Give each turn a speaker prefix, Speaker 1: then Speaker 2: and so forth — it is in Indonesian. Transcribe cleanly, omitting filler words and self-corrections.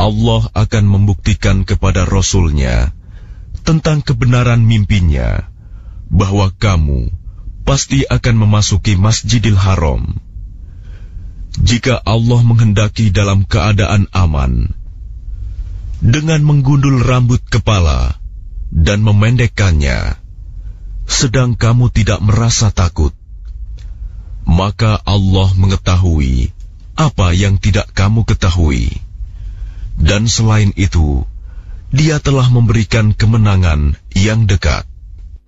Speaker 1: Allah akan membuktikan kepada Rasul-Nya tentang kebenaran mimpinya, bahwa kamu pasti akan memasuki Masjidil Haram. Jika Allah menghendaki dalam keadaan aman, dengan menggundul rambut kepala dan memendekkannya, sedang kamu tidak merasa takut, maka Allah mengetahui apa yang tidak kamu ketahui. Dan selain itu, Dia telah memberikan kemenangan yang dekat.